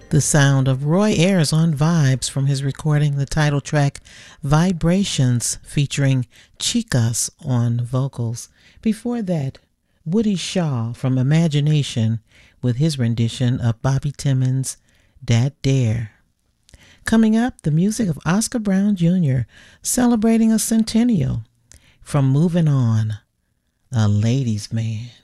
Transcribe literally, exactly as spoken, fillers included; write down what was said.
The sound of Roy Ayers on Vibes from his recording, the title track Vibrations, featuring Chicas on vocals. Before that, Woody Shaw from Imagination with his rendition of Bobby Timmons' Dat Dare. Coming up, the music of Oscar Brown Junior celebrating a centennial from Moving On, A Ladies' Man.